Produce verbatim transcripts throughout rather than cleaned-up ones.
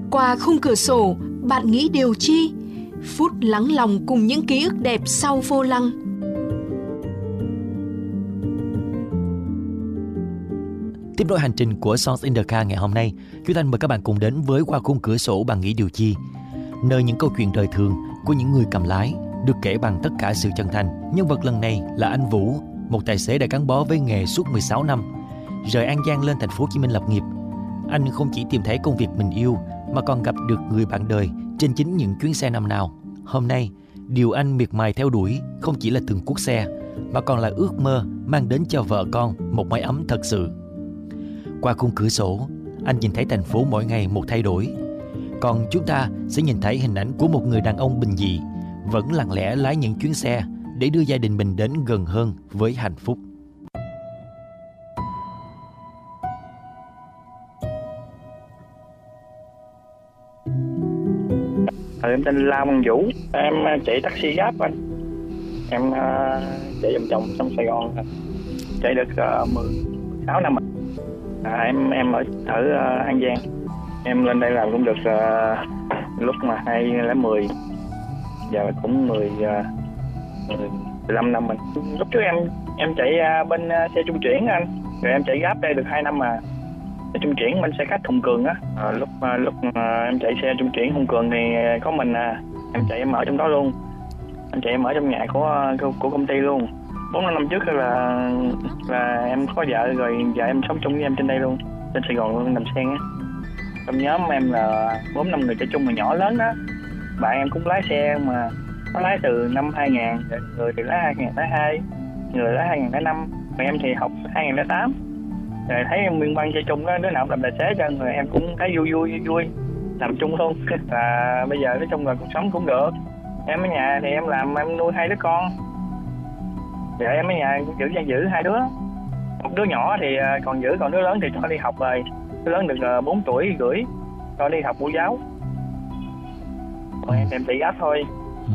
Qua khung cửa sổ, bạn nghĩ điều chi? Phút lắng lòng cùng những ký ức đẹp sau vô lăng. Tiếp nối hành trình của Songs in the Car ngày hôm nay, Kiều Thanh mời các bạn cùng đến với Qua khung cửa sổ bạn nghĩ điều chi, nơi những câu chuyện đời thường của những người cầm lái được kể bằng tất cả sự chân thành. Nhân vật lần này là anh Vũ, một tài xế đã gắn bó với nghề suốt mười sáu năm. Rời An Giang lên thành phố Hồ Chí Minh lập nghiệp, anh không chỉ tìm thấy công việc mình yêu mà còn gặp được người bạn đời trên chính những chuyến xe năm nào. Hôm nay, điều anh miệt mài theo đuổi không chỉ là từng cuốc xe mà còn là ước mơ mang đến cho vợ con một mái ấm thật sự. Qua khung cửa sổ, anh nhìn thấy thành phố mỗi ngày một thay đổi. Còn chúng ta sẽ nhìn thấy hình ảnh của một người đàn ông bình dị, vẫn lặng lẽ lái những chuyến xe để đưa gia đình mình đến gần hơn với hạnh phúc. Em tên La Văn Vũ, em chạy taxi Grab anh. Em uh, chạy vòng vòng trong Sài Gòn, chạy được uh, mười sáu năm. À, em em ở ở uh, An Giang. Em lên đây làm cũng được uh, lúc mà hai nghìn mười, giờ cũng mười, uh, mười lăm năm mình. Lúc trước em em chạy uh, bên uh, xe trung chuyển anh, rồi em chạy Grab đây được hai năm mà. Xe trung chuyển bên xe khách Hùng Cường á. À, lúc uh, lúc uh, em chạy xe trung chuyển Hùng Cường thì có mình à, em chạy em ở trong đó luôn. Em chạy em ở trong nhà của của, của công ty luôn. Bốn năm năm trước là là em có vợ rồi, vợ em sống chung với em trên đây luôn, trên Sài Gòn luôn, Đầm Sen á. Trong nhóm em là bốn năm người chạy chung, mà nhỏ lớn đó. Bạn em cũng lái xe mà nó lái từ năm hai nghìn, người thì lái hai nghìn lẻ hai, người lái hai nghìn lẻ năm, mà em thì học hai nghìn lẻ tám. Rồi thấy em nguyên văn chơi chung đó, đứa nào cũng làm tài xế cho, người em cũng thấy vui vui vui vui làm chung luôn. Và bây giờ nói chung là cuộc sống cũng được. Em ở nhà thì em làm, em nuôi hai đứa con. Vợ em ở nhà cũng giữ gian giữ hai đứa. Một đứa nhỏ thì còn giữ, còn đứa lớn thì cho đi học rồi. Đứa lớn được bốn tuổi rưỡi, cho đi học mẫu giáo. Còn em em tự áp thôi. Ừ.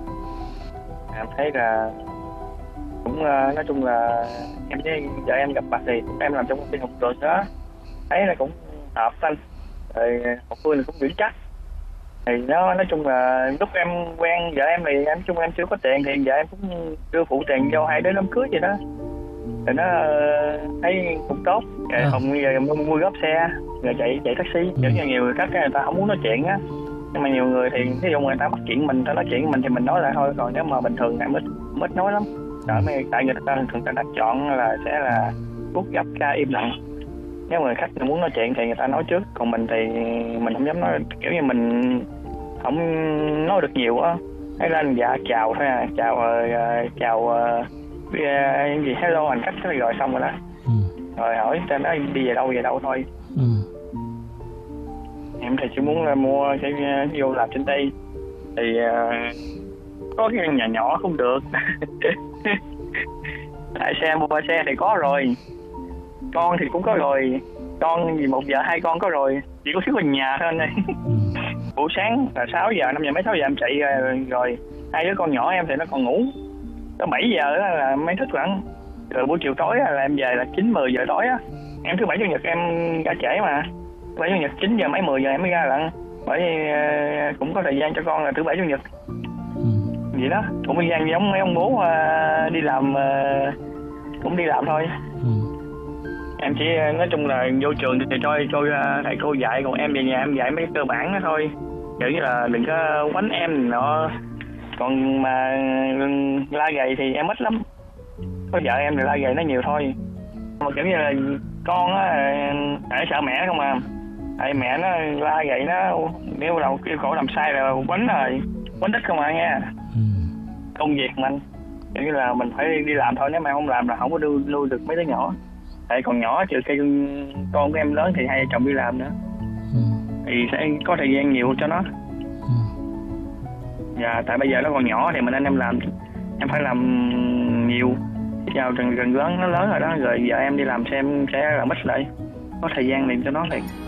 Em thấy là cũng nói chung là em với vợ em gặp mặt thì em làm trong công ty Hùng Cường đó, thấy là cũng hợp anh, rồi một phương là cũng vững chắc. Thì nó nói chung là lúc em quen vợ em thì em chung em chưa có tiền, thì vợ em cũng đưa phụ tiền cho hai đứa đám cưới vậy đó. Rồi nó thấy cũng tốt, rồi không giờ mua, mua góp xe, rồi chạy chạy taxi. Kiểu như nhiều người khách người ta không muốn nói chuyện á, nhưng mà nhiều người thì ví dụ người ta bắt chuyện mình, ta nói chuyện mình thì mình nói lại thôi. Còn nếu mà bình thường em ít ít nói lắm. Tại tại người ta thường ta đã chọn là sẽ là cút gấp ca im lặng. Nếu người khách muốn nói chuyện thì người ta nói trước, còn mình thì mình không dám nói, kiểu như mình không nói được nhiều á. Hay lên dạ chào thôi à, chào uh, chào uh, gì hello hành khách rồi, rồi xong rồi đó. Ừ. Rồi hỏi tên đó đi về đâu về đâu thôi. Ừ. Em thì chỉ muốn là mua cái uh, vô làm trên đây thì uh, có cái nhà nhỏ không được. Tại xe mua xe thì có rồi, con thì cũng có rồi, con gì một vợ hai con có rồi, chỉ có thiếu mình nhà thôi anh ơi. Buổi sáng là sáu giờ, năm giờ mấy sáu giờ em chạy rồi, rồi hai đứa con nhỏ em thì nó còn ngủ, tới bảy giờ là mới thức lận. Rồi buổi chiều tối là em về là chín mười giờ tối á. Em thứ bảy chủ nhật em ra trễ mà, thứ bảy chủ nhật chín giờ mấy mười giờ em mới ra lận, bởi vì cũng có thời gian cho con là thứ bảy chủ nhật. Vậy đó, cũng thời gian giống mấy ông bố uh, đi làm uh, cũng đi làm thôi. Ừ. Em chỉ nói chung là vô trường thì cho cho uh, thầy cô dạy, còn em về nhà em dạy mấy cơ bản đó thôi, kiểu như là đừng có quánh em nó. Còn mà la gầy thì em ít lắm, có vợ em thì la gầy nó nhiều thôi. Mà kiểu như là con á, tại sợ mẹ không à, tại mẹ nó la gầy nó, nếu đầu yêu cầu làm sai là quánh rồi, quánh đích không à nghe. Ừ. Công việc mình kiểu như là mình phải đi làm thôi, nếu mà không làm là không có nuôi, nuôi được mấy đứa nhỏ. Tại còn nhỏ trừ khi con của em lớn thì hai vợ chồng đi làm nữa. Ừ. Thì sẽ có thời gian nhiều cho nó. Ừ. Dạ, tại bây giờ nó còn nhỏ thì mình anh em làm, em phải làm nhiều. Chào gần gần lớn nó lớn rồi đó, rồi giờ em đi làm xem sẽ làm ít lại, có thời gian liền cho nó thì